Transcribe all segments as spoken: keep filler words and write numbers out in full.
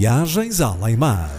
Viagens Além-Mar.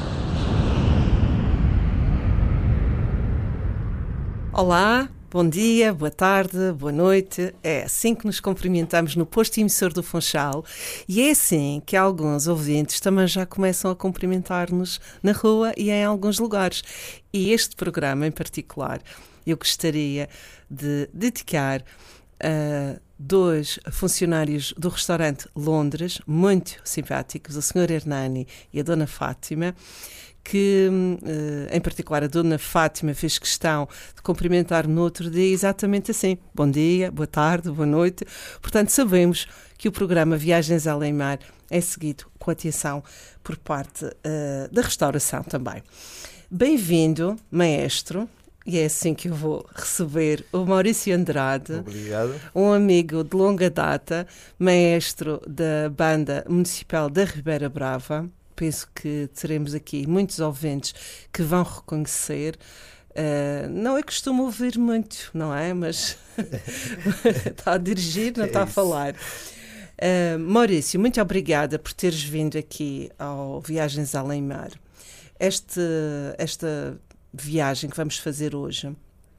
Olá, bom dia, boa tarde, boa noite. É assim que nos cumprimentamos no posto emissor do Funchal e é assim que alguns ouvintes também já começam a cumprimentar-nos na rua e em alguns lugares. E este programa em particular eu gostaria de dedicar a dois funcionários do restaurante Londres, muito simpáticos, o senhor Hernani e a dona Fátima, que, em particular, a dona Fátima fez questão de cumprimentar-me no outro dia exatamente assim. Bom dia, boa tarde, boa noite. Portanto, sabemos que o programa Viagens Além-Mar é seguido com atenção por parte uh, da restauração também. Bem-vindo, maestro. E é assim que eu vou receber o Maurício Andrade. Obrigado. Um amigo de longa data, maestro da Banda Municipal da Ribeira Brava. Penso que teremos aqui muitos ouvintes que vão reconhecer. Uh, não é costume ouvir muito, não é? Mas está a dirigir, não está é a falar. Uh, Maurício, muito obrigada por teres vindo aqui ao Viagens Além-Mar. Este, esta viagem que vamos fazer hoje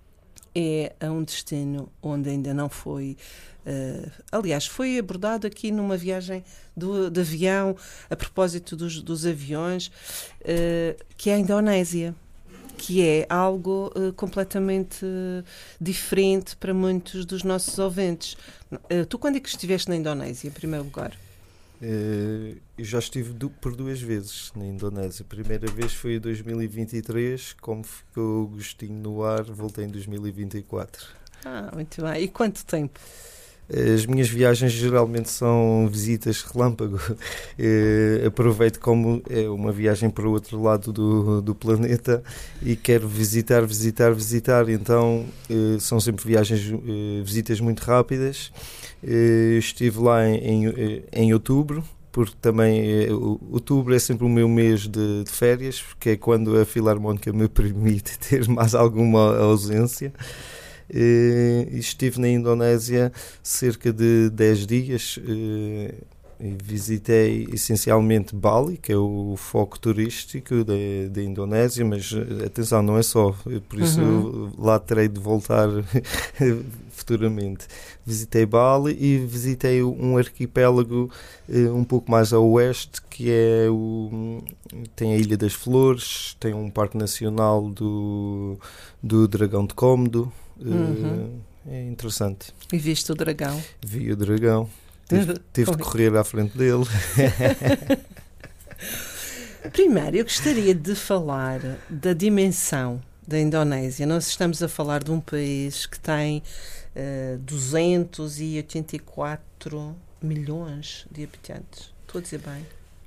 é a um destino onde ainda não foi... Uh, aliás, foi abordado aqui numa viagem do, de avião, a propósito dos, dos aviões, uh, que é a Indonésia, que é algo uh, completamente uh, diferente para muitos dos nossos ouvintes. Uh, tu quando é que estiveste na Indonésia, em primeiro lugar? Uh, eu já estive du- por duas vezes na Indonésia. A primeira vez foi em dois mil e vinte e três, como ficou o gostinho no ar, voltei em dois mil e vinte e quatro. Ah, muito bem. E quanto tempo? As minhas viagens geralmente são visitas relâmpago. Uh, aproveito como é uma viagem para o outro lado do, do planeta e quero visitar, visitar, visitar. Então uh, são sempre viagens, uh, visitas muito rápidas. Uh, estive lá em, em, em outubro, porque também uh, outubro é sempre o meu mês de, de férias, porque é quando a Filarmónica me permite ter mais alguma ausência. Uh, estive na Indonésia cerca de dez dias uh, e visitei essencialmente Bali, que é o foco turístico da, da Indonésia, mas atenção, não é só, por isso uhum. lá terei de voltar futuramente. Visitei Bali e visitei um arquipélago uh, um pouco mais a oeste, que é o, tem a Ilha das Flores, tem um parque nacional do, do Dragão de Cómodo. Uhum. É interessante. E viste o dragão? Vi o dragão. Tive, tive de correr à frente dele. Primeiro, eu gostaria de falar da dimensão da Indonésia. Nós estamos a falar de um país que tem uh, duzentos e oitenta e quatro milhões de habitantes. Estou a dizer bem?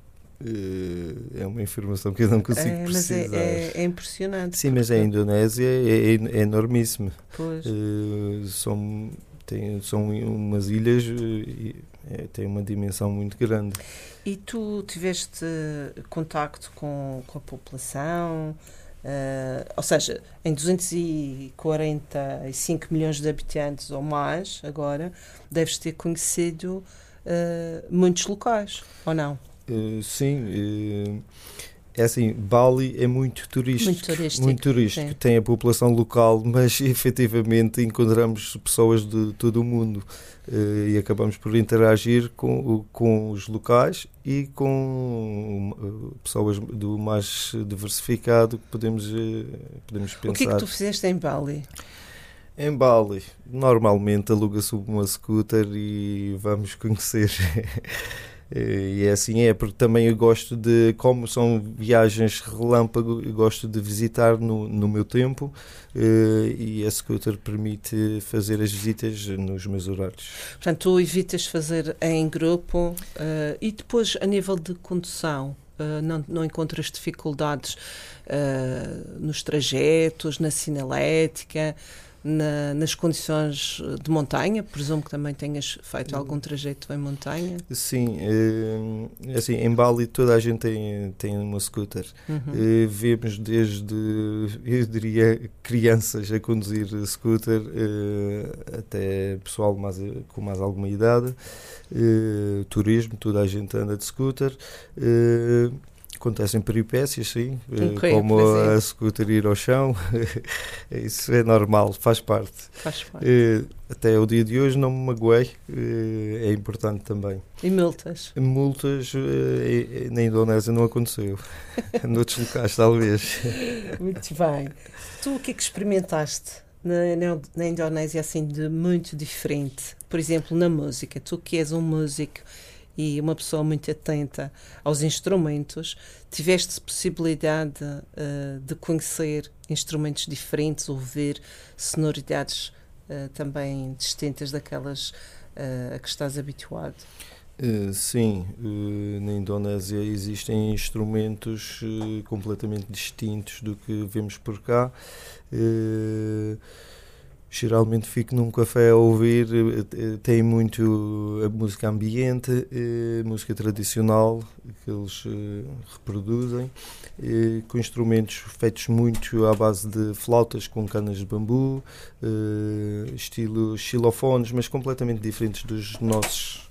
É uma informação que eu não consigo é, mas precisar. É, é, é impressionante. Sim, mas a Indonésia é, é, é enormíssimo. Pois. Uh, são, tem, são umas ilhas e é, tem uma dimensão muito grande. E tu tiveste contacto com, com a população? Uh, ou seja, em duzentos e quarenta e cinco milhões de habitantes ou mais, agora, deves ter conhecido uh, muitos locais, ou não? Uh, sim, uh, é assim, Bali é muito turístico, muito turístico, muito turístico. Sim. Tem a população local, mas efetivamente encontramos pessoas de todo o mundo uh, e acabamos por interagir com, com os locais e com uh, pessoas do mais diversificado que podemos, uh, podemos pensar. O que é que tu fizeste em Bali? Em Bali, normalmente aluga-se uma scooter e vamos conhecer. E é assim, é porque também eu gosto de, como são viagens relâmpago, eu gosto de visitar no, no meu tempo e a scooter permite fazer as visitas nos meus horários. Portanto, tu evitas fazer em grupo uh, e depois a nível de condução, uh, não, não encontras dificuldades uh, nos trajetos, na sinalética? na, nas condições de montanha? Presumo que também tenhas feito algum trajeto em montanha. Sim, é, assim, em Bali toda a gente tem, tem uma scooter. Uhum. É, vemos desde, eu diria, crianças a conduzir scooter é, até pessoal mais, com mais alguma idade. É, turismo, toda a gente anda de scooter. É, acontecem peripécias, sim, okay, como a scooter ir ao chão. Isso é normal, faz parte. Faz parte. Até o dia de hoje não me magoei, é importante também. E multas? Multas na Indonésia não aconteceu, noutros locais talvez. Muito bem. Tu o que é que experimentaste na, na, na Indonésia assim de muito diferente? Por exemplo, na música, tu que és um músico e uma pessoa muito atenta aos instrumentos, tiveste possibilidade uh, de conhecer instrumentos diferentes, ouvir sonoridades uh, também distintas daquelas uh, a que estás habituado? Uh, sim, uh, na Indonésia existem instrumentos uh, completamente distintos do que vemos por cá. Uh, Geralmente fico num café a ouvir, tem muito a música ambiente, a música tradicional que eles reproduzem, com instrumentos feitos muito à base de flautas com canas de bambu, estilo xilofones, mas completamente diferentes dos nossos.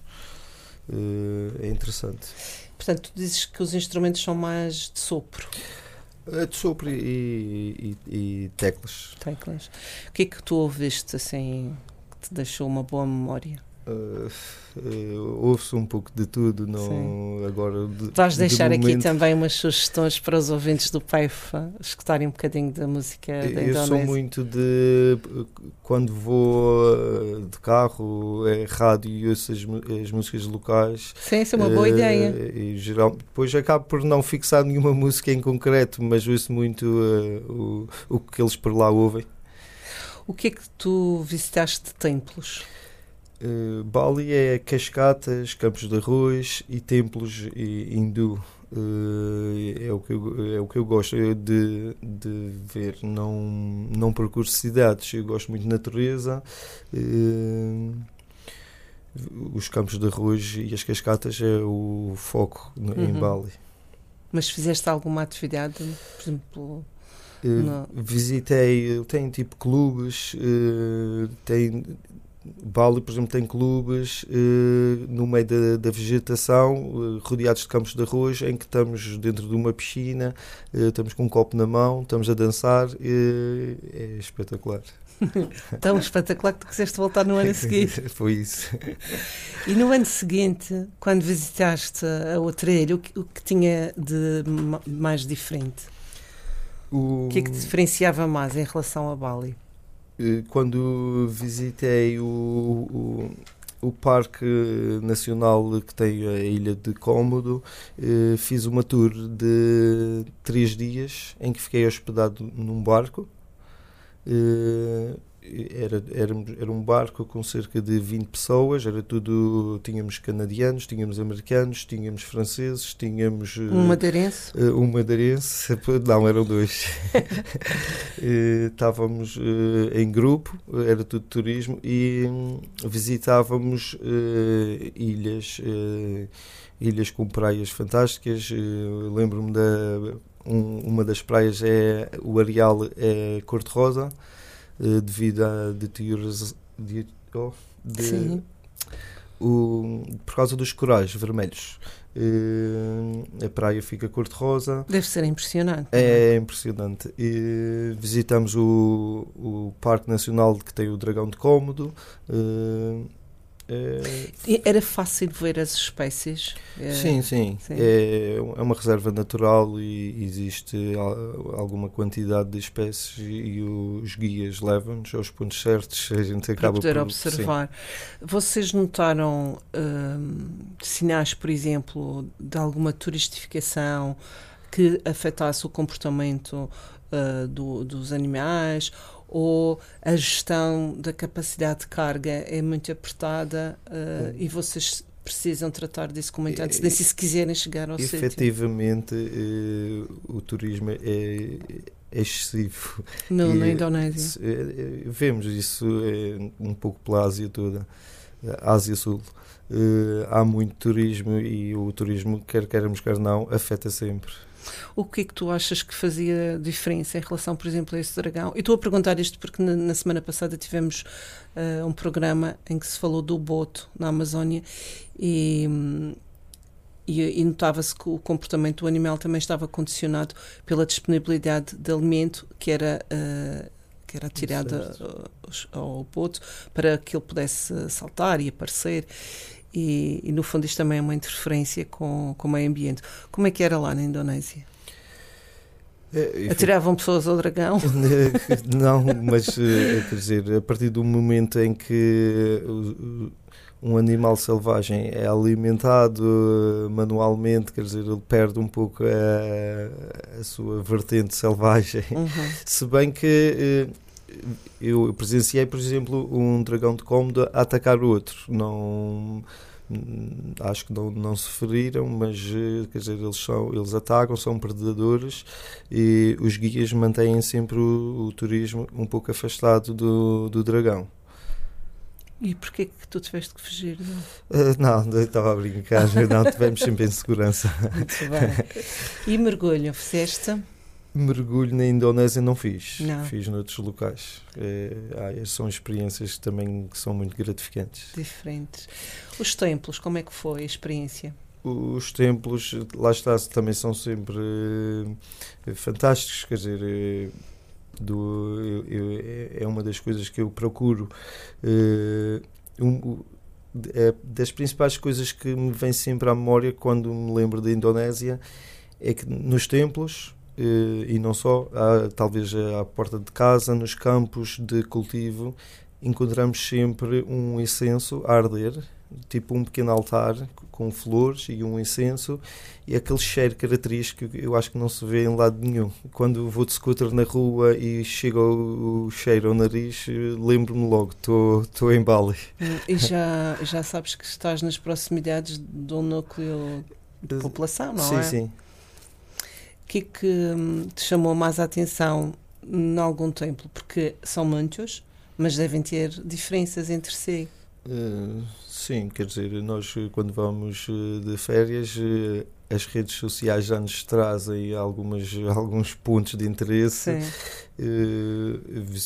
É interessante. Portanto, tu dizes que os instrumentos são mais de sopro. De sopro e, e, e teclas. Teclas. O que é que tu ouviste assim que te deixou uma boa memória? Uh, uh, ouve-se um pouco de tudo, não agora. De, Vais deixar de aqui momento, também umas sugestões para os ouvintes do P E F escutarem um bocadinho da música da Indonésia. Eu sou muito de quando vou de carro, é rádio e ouço as, as músicas locais. Sim, isso é uma boa uh, ideia. E geral, depois acabo por não fixar nenhuma música em concreto, mas ouço muito uh, o, o que eles por lá ouvem. O que é que tu visitaste de templos? Uh, Bali é cascatas, campos de arroz e templos e, hindu. Uh, é, o que eu, é o que eu gosto de, de ver. Não, não procuro cidades, eu gosto muito de natureza. Uh, os campos de arroz e as cascatas é o foco no, uhum. em Bali. Mas fizeste alguma atividade, por exemplo? Uh, no... Visitei, tem tipo clubes, uh, tem. Bali, por exemplo, tem clubes uh, no meio da, da vegetação, uh, rodeados de campos de arroz, em que estamos dentro de uma piscina, uh, estamos com um copo na mão, estamos a dançar, uh, é espetacular. Tão espetacular que tu quiseste voltar no ano a seguir. Foi isso. E no ano seguinte, quando visitaste a outra ilha, o que, o que tinha de mais diferente? O... o que é que te diferenciava mais em relação a Bali? Quando visitei o, o, o Parque Nacional que tem a Ilha de Cômodo, fiz uma tour de três dias em que fiquei hospedado num barco. Era, era, era um barco com cerca de vinte pessoas, era tudo, tínhamos canadianos, tínhamos americanos, tínhamos franceses, tínhamos... Um madeirense? Uh, um madeirense, não, eram dois. uh, estávamos uh, em grupo, era tudo turismo, e um, visitávamos uh, ilhas, uh, ilhas com praias fantásticas. Uh, lembro-me da... Um, uma das praias é o areal é cor-de-rosa, uh, devido a deterioração de, oh, de, o, por causa dos corais vermelhos. Uh, a praia fica cor-de-rosa. Deve ser impressionante. É, é impressionante. E visitamos o, o Parque Nacional que tem o Dragão de Cômodo. Uh, É... Era fácil ver as espécies? Sim, sim. sim. É, é uma reserva natural e existe alguma quantidade de espécies e os guias levam-nos aos pontos certos. A gente acaba para poder por observar. Sim. Vocês notaram hum, sinais, por exemplo, de alguma turistificação que afetasse o comportamento uh, do, dos animais? Ou a gestão da capacidade de carga é muito apertada uh, e vocês precisam tratar disso com muita antecedência se quiserem chegar ao sítio? Efetivamente, uh, o turismo é, é excessivo. No, e, na Indonésia. Se, vemos isso é, um pouco pela Ásia toda, Ásia Sul. Uh, há muito turismo e o turismo, quer queiramos, quer não, afeta sempre. O que é que tu achas que fazia diferença em relação, por exemplo, a esse dragão? E estou a perguntar isto porque na, na semana passada tivemos uh, um programa em que se falou do boto na Amazónia e, e, e notava-se que o comportamento do animal também estava condicionado pela disponibilidade de alimento que era, uh, que era atirada ao, ao boto para que ele pudesse saltar e aparecer. E, e no fundo isto também é uma interferência com, com o meio ambiente. Como é que era lá na Indonésia? É, atiravam pessoas ao dragão? Não, mas quer dizer, a partir do momento em que um animal selvagem é alimentado manualmente, quer dizer, ele perde um pouco a, a sua vertente selvagem. Uhum. Se bem que eu presenciei, por exemplo, um dragão de Komodo a atacar o outro. Não, acho que não, não se feriram, mas quer dizer, eles, são, eles atacam, são predadores e os guias mantêm sempre o, o turismo um pouco afastado do, do dragão. E porquê que tu tiveste que fugir? Uh, não, eu estava a brincar, não, tivemos sempre em segurança. Muito bem. E mergulho, fizeste? Mergulho na Indonésia não fiz, não. Fiz noutros locais. É, ah, são experiências também que são muito gratificantes. Diferentes. Os templos, como é que foi a experiência? Os templos, lá está, também são sempre uh, fantásticos, quer dizer, uh, do, eu, eu, é uma das coisas que eu procuro. Uh, um, é das principais coisas que me vem sempre à memória quando me lembro da Indonésia é que nos templos, Uh, e não só, há, talvez à porta de casa, nos campos de cultivo, encontramos sempre um incenso a arder, tipo um pequeno altar com flores e um incenso, e aquele cheiro característico que eu acho que não se vê em lado nenhum. Quando vou de scooter na rua e chega o, o cheiro ao nariz, lembro-me logo, estou em Bali. E já, já sabes que estás nas proximidades de um núcleo de população, não sim, é? Sim, sim. O que é que te chamou mais a atenção em algum templo? Porque são muitos, mas devem ter diferenças entre si. Uh, sim, quer dizer, nós quando vamos de férias, uh, as redes sociais já nos trazem algumas, alguns pontos de interesse. Uh,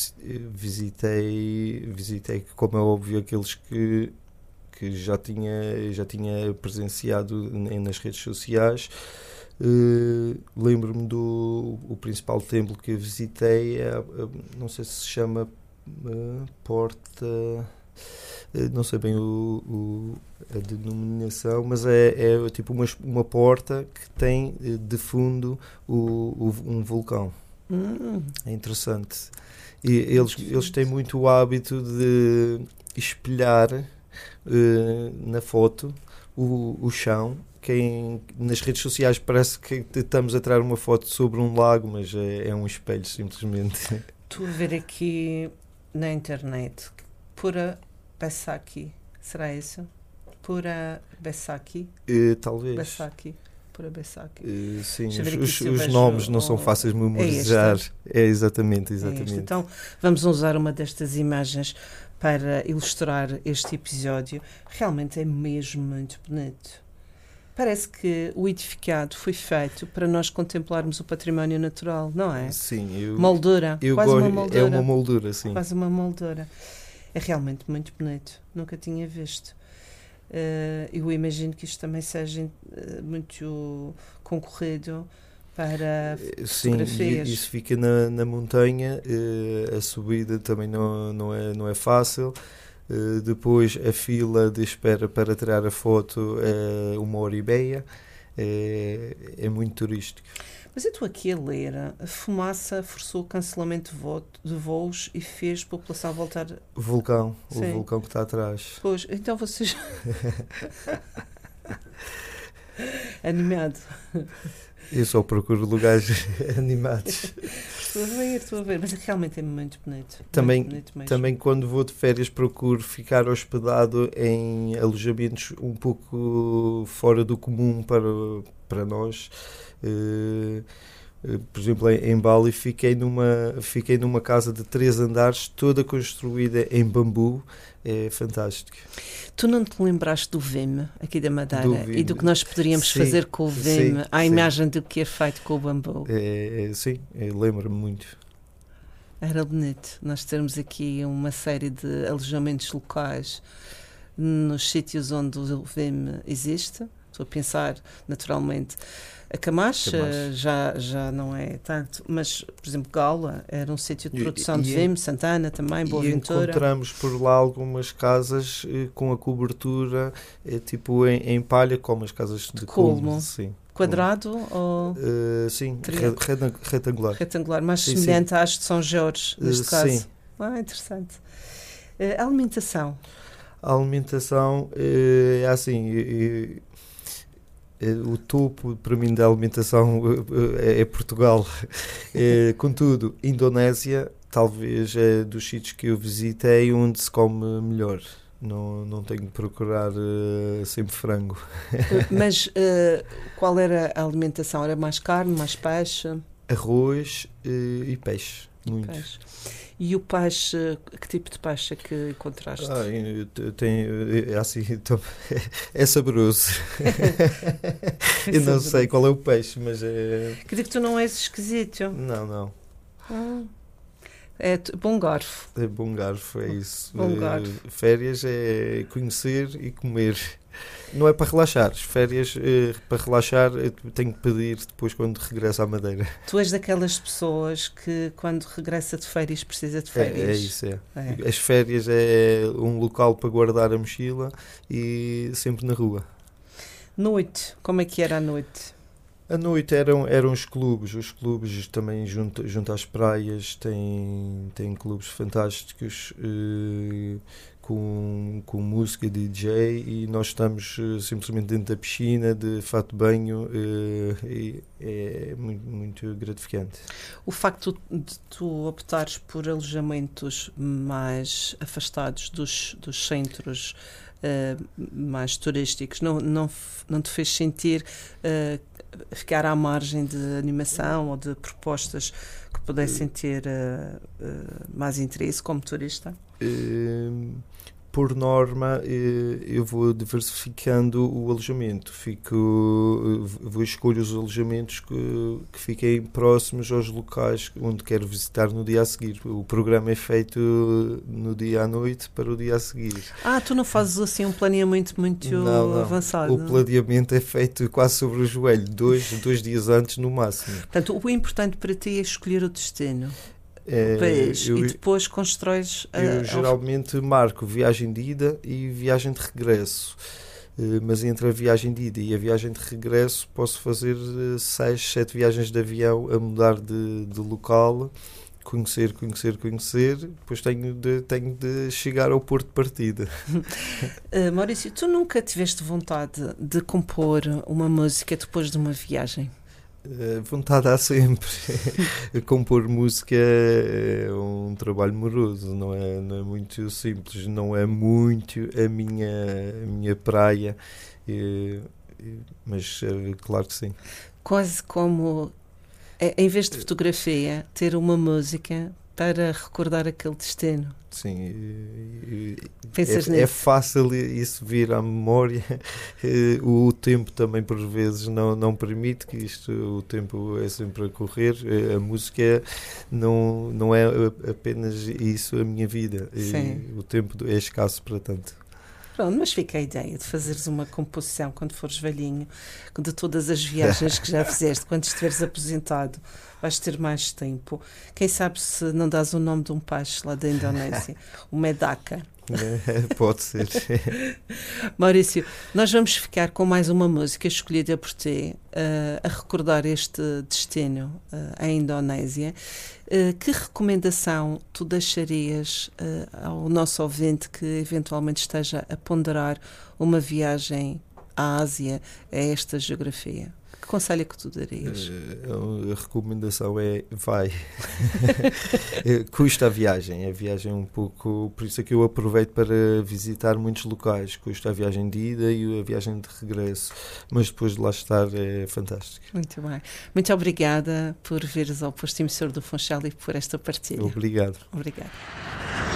visitei, visitei, como é óbvio, aqueles que, que já tinha, já tinha presenciado nas redes sociais. Uh, lembro-me do o principal templo que eu visitei, é, não sei se se chama uh, Porta, uh, não sei bem o, o, a denominação, mas é, é tipo uma, uma porta que tem de fundo o, o, um vulcão. Hum. É interessante. E eles, eles têm muito o hábito de espelhar uh, na foto o, o chão. Quem, nas redes sociais parece que estamos a tirar uma foto sobre um lago, mas é, é um espelho, simplesmente. Estou a ver aqui na internet, Pura Baisakhi, será isso? Pura Baisakhi? Uh, talvez. Baisakhi. Pura Baisakhi. Uh, sim, os, os nomes não o... são fáceis de memorizar. É, é exatamente, exatamente. É então, vamos usar uma destas imagens para ilustrar este episódio. Realmente é mesmo muito bonito. Parece que o edificado foi feito para nós contemplarmos o património natural, não é? Sim. Eu, moldura, eu quase gosto, uma moldura. É uma moldura, sim. Quase uma moldura. É realmente muito bonito. Nunca tinha visto. Uh, eu imagino que isto também seja uh, muito concorrido para sim, fotografias. Isso fica na, na montanha. Uh, a subida também não, não, é, não é fácil. Uh, depois a fila de espera para tirar a foto é uma hora e meia, é, é muito turístico. Mas eu estou aqui a ler, a fumaça forçou o cancelamento de, voto, de voos e fez a população voltar... O vulcão, Sim. o vulcão que está atrás. Pois, então vocês... Animado. Eu só procuro lugares animados. Estou a ver, estou a ver, mas realmente é muito bonito. Também, muito bonito mesmo. também quando vou de férias procuro ficar hospedado em alojamentos um pouco fora do comum para, para nós. Uh, Por exemplo, em Bali fiquei numa, fiquei numa casa de três andares, toda construída em bambu. É fantástico. Tu não te lembraste do Vime, aqui da Madeira, Do Vime. E do que nós poderíamos Sim, fazer com o Vime, sim, à sim. imagem do que é feito com o bambu? É, é, sim, é, lembro-me muito. Era bonito nós termos aqui uma série de alojamentos locais nos sítios onde o Vime existe. Estou a pensar, naturalmente, a Camacho, Camacho. já, já não é tanto, mas, por exemplo, Gaula era um sítio de produção E- de e- Vime, Santana também, Boa E Ventura. encontramos por lá algumas casas eh, com a cobertura eh, tipo em, em palha, como as casas de Colmo. Colmo. Sim. Quadrado ou Eh, sim, Triângulo. re- reta- retangular. retangular, mais Sim, semelhante às de São Jorge, neste Eh, caso. sim. Ah, interessante. Eh, a alimentação. A alimentação eh, é assim, eh, eh, o topo para mim da alimentação eh, é, é Portugal. Eh, contudo, Indonésia talvez é dos sítios que eu visitei onde se come melhor. Não, não tenho que procurar eh, sempre frango. Mas eh, qual era a alimentação? Era mais carne, mais peixe? Arroz eh, e peixe, muito. Peixe. E o peixe, que tipo de peixe é que encontraste? Ah, eu te- tenho, é assim, então, é saboroso. Eu não sei qual é o peixe, mas é. Que digo que tu não és esquisito. Não, não. Ah. É t- bom garfo. É bom garfo, é isso. Bom Eh, garfo. Férias é conhecer e comer. Não é para relaxar. As férias, eh, para relaxar, eu tenho que pedir depois quando regresso à Madeira. Tu és daquelas pessoas que quando regressa de férias precisa de É, férias. é isso, é. É. As férias é um local para guardar a mochila e sempre na rua. Noite, como é que era a noite? À noite eram, eram os clubes, os clubes também junto, junto às praias têm, têm clubes fantásticos eh, com, com música D J e nós estamos eh, simplesmente dentro da piscina de fato de banho eh, e é muito, muito gratificante. O facto de tu optares por alojamentos mais afastados dos, dos centros eh, mais turísticos não, não, f- não te fez sentir eh, ficar à margem de animação ou de propostas que pudessem ter eh, eh, mais interesse como turista? Eh, por norma, eh, eu vou diversificando o alojamento. Fico, eh, vou escolher os alojamentos que, que fiquem próximos aos locais onde quero visitar no dia a seguir. O programa é feito no dia à noite para o dia a seguir. Ah, tu não fazes assim um planeamento muito Não, não. avançado? O planeamento é feito quase sobre o joelho, dois, dois dias antes no máximo. Portanto, o importante para ti é escolher o destino, É, o país, eu, e depois constróis a, eu a- geralmente marco viagem de ida e viagem de regresso. Eh, Mas entre a viagem de ida e a viagem de regresso posso fazer eh, seis, sete viagens de avião a mudar de, de local, conhecer, conhecer, conhecer, depois tenho de, tenho de chegar ao porto de partida. Uh, Maurício, tu nunca tiveste vontade de compor uma música depois de uma viagem? Eh, Vontade há sempre. Compor música é um trabalho moroso, não é, não é muito simples, não é muito a minha, a minha praia, eh, eh, mas eh, claro que sim. Quase como, eh, em vez de fotografia, ter uma música para recordar aquele destino. Sim, e- e- Pensas é, é nisso? fácil isso vir à memória. Eh, O tempo também por vezes não, não permite que isto, o tempo é sempre a correr. Eh, A música não, não é a- apenas isso a minha vida. E Sim. o tempo é escasso para tanto. Pronto, mas fica a ideia de fazeres uma composição quando fores velhinho, de todas as viagens que já fizeste, quando estiveres aposentado, vais ter mais tempo. Quem sabe se não dás o nome de um peixe lá da Indonésia, o Medaka. Pode ser. Maurício, nós vamos ficar com mais uma música escolhida por ti, eh, a recordar este destino eh, à Indonésia. Eh, que recomendação tu deixarias eh, ao nosso ouvinte que eventualmente esteja a ponderar uma viagem à Ásia, a esta geografia? Que conselho é que tu darias? Uh, a recomendação é vai. Custa a viagem, a viagem é um pouco, por isso é que eu aproveito para visitar muitos locais. Custa a viagem de ida e a viagem de regresso, mas depois de lá estar é fantástico. Muito bem. Muito obrigada por veres ao posto emissor do Funchal e por esta partilha. Obrigado. Obrigada.